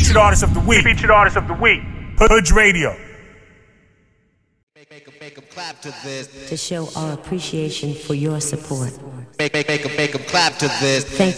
Featured artist of the week. Featured artist of the week. Hood Radio. Make 'em clap to this. To show our appreciation for your support. Make 'em clap to this. Thank